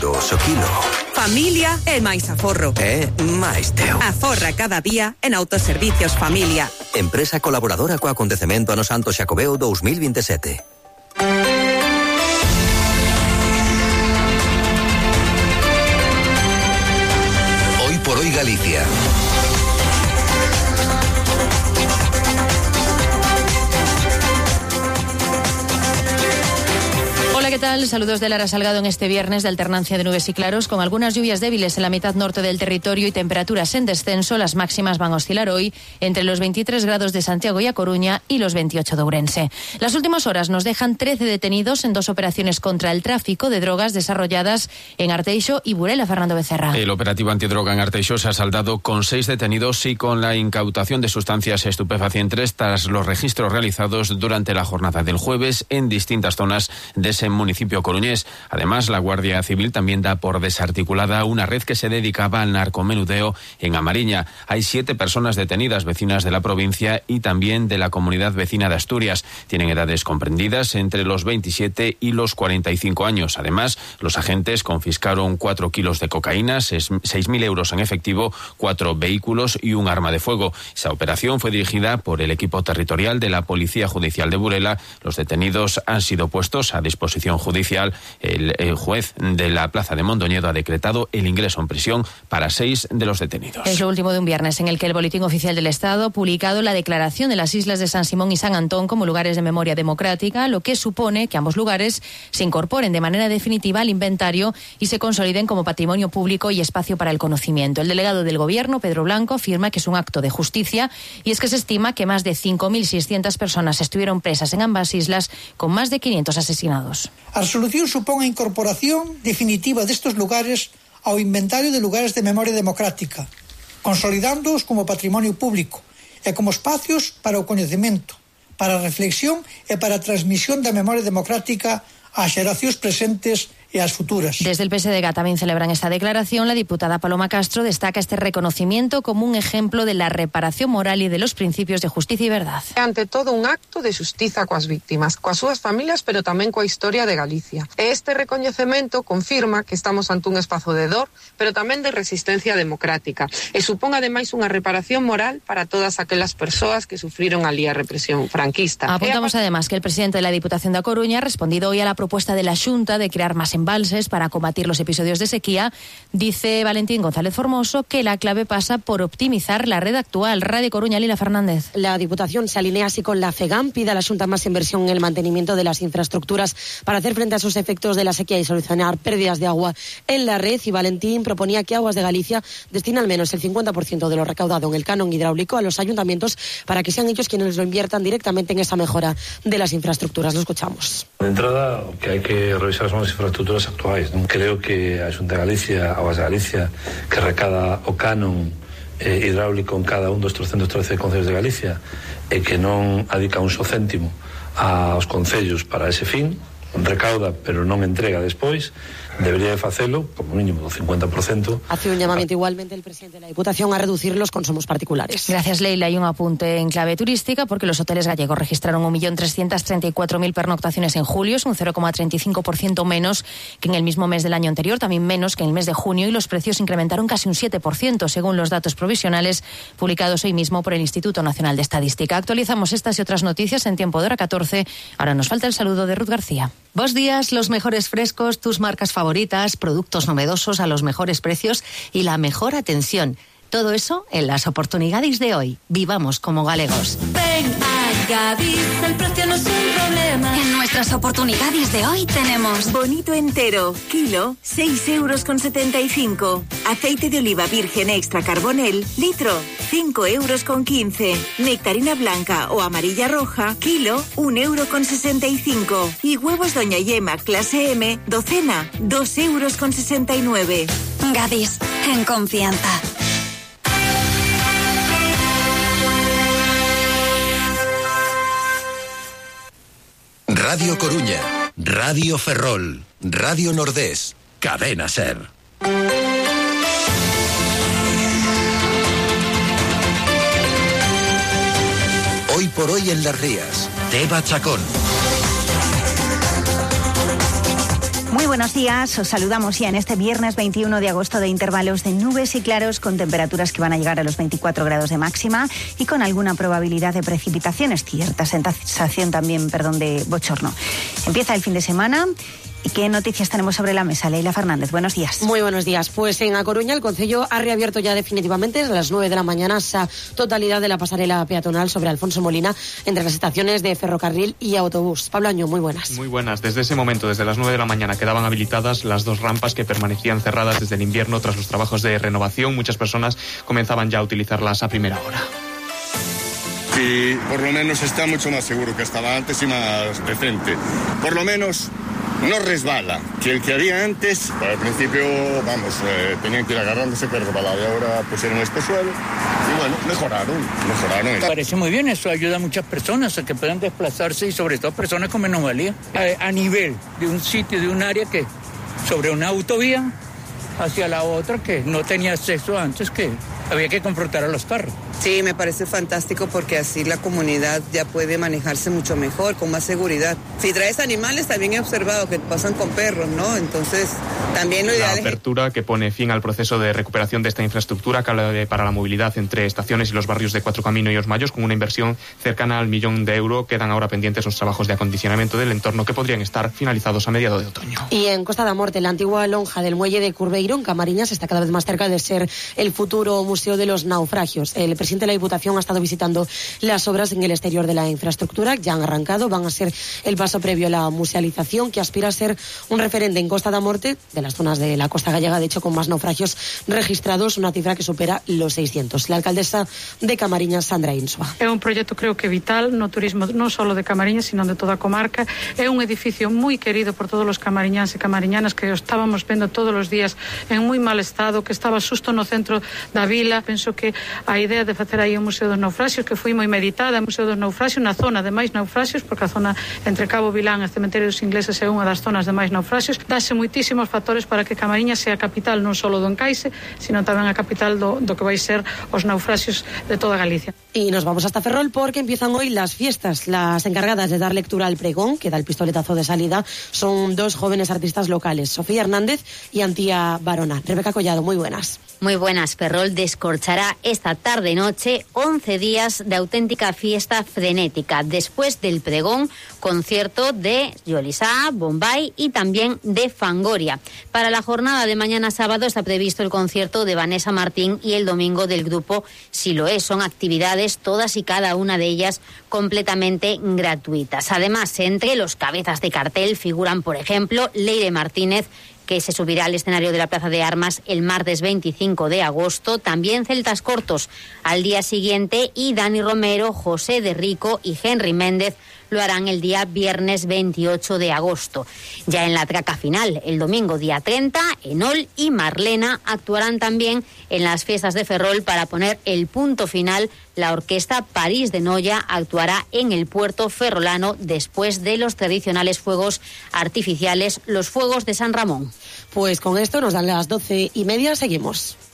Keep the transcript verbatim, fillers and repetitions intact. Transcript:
Dos o kilo. Familia é máis aforro. É máis teu. Aforra cada día en Autoservicios Familia. Empresa colaboradora co acontecemento ano Santo Xacobeo dos mil veintisiete. Hoy por hoy Galicia. ¿Qué tal? Saludos de Lara Salgado en este viernes de alternancia de nubes y claros, con algunas lluvias débiles en la mitad norte del territorio y temperaturas en descenso. Las máximas van a oscilar hoy entre los veintitrés grados de Santiago y A Coruña y los veintiocho de Ourense. Las últimas horas nos dejan trece detenidos en dos operaciones contra el tráfico de drogas desarrolladas en Arteixo y Burela. Fernando Becerra. El operativo antidroga en Arteixo se ha saldado con seis detenidos y con la incautación de sustancias estupefacientes tras los registros realizados durante la jornada del jueves en distintas zonas de ese municipio coruñés. Además, la Guardia Civil también da por desarticulada una red que se dedicaba al narcomenudeo en Amariña. Hay siete personas detenidas, vecinas de la provincia y también de la comunidad vecina de Asturias. Tienen edades comprendidas entre los veintisiete y los cuarenta y cinco años. Además, los agentes confiscaron cuatro kilos de cocaína, seis mil euros en efectivo, cuatro vehículos y un arma de fuego. Esa operación fue dirigida por el equipo territorial de la Policía Judicial de Burela. Los detenidos han sido puestos a disposición judicial. El, el juez de la Plaza de Mondoñedo ha decretado el ingreso en prisión para seis de los detenidos. Es lo último de un viernes en el que el Boletín Oficial del Estado ha publicado la declaración de las islas de San Simón y San Antón como lugares de memoria democrática, lo que supone que ambos lugares se incorporen de manera definitiva al inventario y se consoliden como patrimonio público y espacio para el conocimiento. El delegado del Gobierno, Pedro Blanco, afirma que es un acto de justicia y es que se estima que más de cinco mil seiscientas personas estuvieron presas en ambas islas, con más de quinientos asesinados. A resolución supón a incorporación definitiva destes lugares ao inventario de lugares de memoria democrática, consolidándoos como patrimonio público e como espacios para o coñecemento, para a reflexión e para a transmisión da memoria democrática ás xeracións presentes e as futuras. Desde el P S D G también celebran esta declaración. La diputada Paloma Castro destaca este reconocimiento como un ejemplo de la reparación moral y de los principios de justicia y verdad. Ante todo un acto de xustiza coas víctimas, coas súas familias, pero tamén coa historia de Galicia. Este recoñecemento confirma que estamos ante un espazo de dor, pero tamén de resistencia democrática. E supón ademais unha reparación moral para todas aquelas persoas que sufriron ali a represión franquista. Apuntamos además que el presidente de la Diputación da Coruña ha respondido hoy a la propuesta de la Xunta de crear más embalses para combatir los episodios de sequía. Dice Valentín González Formoso que la clave pasa por optimizar la red actual. Radio Coruña, Lila Fernández. La Diputación se alinea así con la FEGAM, pide a la Xunta más inversión en el mantenimiento de las infraestructuras para hacer frente a esos efectos de la sequía y solucionar pérdidas de agua en la red. Y Valentín proponía que Aguas de Galicia destina al menos el cincuenta por ciento de lo recaudado en el canon hidráulico a los ayuntamientos para que sean ellos quienes lo inviertan directamente en esa mejora de las infraestructuras. Lo escuchamos. De entrada, que hay que revisar son as infraestructuras actuais. Non creo que a Xunta de Galicia, Aguas de Galicia, que recada o canon eh, hidráulico en cada un dos trescentos trece concellos de Galicia e que non adica un só céntimo aos concellos para ese fin, recauda pero non entrega despois, debería de facelo como mínimo do cincuenta por ciento. Hace un llamamiento igualmente el presidente de la Diputación a reducir los consumos particulares. Gracias, Leila. Y un apunte en clave turística, porque los hoteles gallegos registraron un millón trescientos treinta y cuatro mil pernoctaciones en julio, es un cero coma treinta y cinco por ciento menos que en el mismo mes del año anterior, también menos que en el mes de junio, y los precios incrementaron casi un siete por ciento, según los datos provisionales publicados hoy mismo por el Instituto Nacional de Estadística. Actualizamos estas y otras noticias en tiempo de hora catorce. Ahora nos falta el saludo de Ruth García. Buenos días, los mejores frescos, tus marcas favoritas, productos novedosos a los mejores precios y la mejor atención. Todo eso en las oportunidades de hoy. Vivamos como galegos. Ven a Gadis, el precio no es un problema. En nuestras oportunidades de hoy tenemos bonito entero, kilo, seis euros con setenta y cinco. Aceite de oliva virgen extra carbonel, litro, cinco euros con quince. Nectarina blanca o amarilla roja, kilo, un euro con sesenta y cinco. Y huevos Doña Yema clase M, docena, dos euros con sesenta y nueve. Gadis, en confianza. Radio Coruña, Radio Ferrol, Radio Nordés, Cadena Ser. Hoy por hoy en Las Rías, Teba Chacón. Muy buenos días, os saludamos ya en este viernes veintiuno de agosto de intervalos de nubes y claros con temperaturas que van a llegar a los veinticuatro grados de máxima y con alguna probabilidad de precipitaciones, cierta sensación también, perdón, de bochorno. Empieza el fin de semana. ¿Y qué noticias tenemos sobre la mesa? Leila Fernández, buenos días. Muy buenos días. Pues en A Coruña el Concello ha reabierto ya definitivamente a las nueve de la mañana esa totalidad de la pasarela peatonal sobre Alfonso Molina entre las estaciones de ferrocarril y autobús. Pablo Año, muy buenas. Muy buenas. Desde ese momento, desde las nueve de la mañana, quedaban habilitadas las dos rampas que permanecían cerradas desde el invierno tras los trabajos de renovación. Muchas personas comenzaban ya a utilizarlas a primera hora. Y por lo menos está mucho más seguro que estaba antes y más decente. Por lo menos no resbala, que el que había antes, al principio, vamos, eh, tenían que ir agarrándose, que resbalaba, y ahora pusieron este suelo, y bueno, mejoraron, mejoraron. Me parece muy bien, eso ayuda a muchas personas a que puedan desplazarse y sobre todo personas con menosvalía, a, a nivel de un sitio, de un área que, sobre una autovía, hacia la otra que no tenía acceso antes, que había que confrontar a los carros. Sí, me parece fantástico porque así la comunidad ya puede manejarse mucho mejor, con más seguridad. Si traes animales, también he observado que pasan con perros, ¿no? Entonces, también lo ideal es... La apertura que pone fin al proceso de recuperación de esta infraestructura clave para la movilidad entre estaciones y los barrios de Cuatro Caminos y Os Mayos, con una inversión cercana al millón de euros. Quedan ahora pendientes los trabajos de acondicionamiento del entorno que podrían estar finalizados a mediados de otoño. Y en Costa da Morte, la antigua lonja del muelle de Curveiro, en Camariñas, está cada vez más cerca de ser el futuro Museo de los Naufragios. El presidente de la Diputación ha estado visitando las obras en el exterior de la infraestructura. Ya han arrancado, van a ser el paso previo a la musealización, que aspira a ser un referente en Costa da Morte, de las zonas de la costa gallega, de hecho, con más naufragios registrados, una cifra que supera los seiscientos. La alcaldesa de Camariñas, Sandra Insua. É un proxecto, creo que vital no turismo non só de Camariñas, sino de toda a comarca. É un edificio moi querido por todos os camariñanos e camariñanas, que o estábamos vendo todos os días en moi mal estado, que estaba xusto no centro da vila. Penso que a idea de facer aí o Museo dos Naufraxios, que foi moi meditada, o Museo dos Naufraxios na zona de máis naufraxios, porque a zona entre Cabo Vilán e Cementerio dos Ingleses é unha das zonas de máis naufraxios, dáse moitísimos factores para que Camariñas sea a capital non só do encaixe, sino tamén a capital do, do que vai ser os naufraxios de toda Galicia. Y nos vamos hasta Ferrol porque empiezan hoy las fiestas. Las encargadas de dar lectura al pregón, que da el pistoletazo de salida, son dos jóvenes artistas locales, Sofía Hernández y Antía Barona. Rebeca Collado, muy buenas. Muy buenas. Ferrol descorchará esta tarde-noche once días de auténtica fiesta frenética. Después del pregón, concierto de Yolisá, Bombay y también de Fangoria. Para la jornada de mañana sábado está previsto el concierto de Vanessa Martín y el domingo del grupo Siloé. Son actividades, todas y cada una de ellas, completamente gratuitas. Además, entre los cabezas de cartel figuran, por ejemplo, Leire Martínez, que se subirá al escenario de la Plaza de Armas el martes veinticinco de agosto. También Celtas Cortos al día siguiente, y Dani Romero, José de Rico y Henry Méndez lo harán el día viernes veintiocho de agosto. Ya en la traca final, el domingo día treinta, Enol y Marlena actuarán también en las fiestas de Ferrol para poner el punto final. La orquesta París de Noya actuará en el puerto ferrolano después de los tradicionales fuegos artificiales, los fuegos de San Ramón. Pues con esto nos dan las doce y media, seguimos.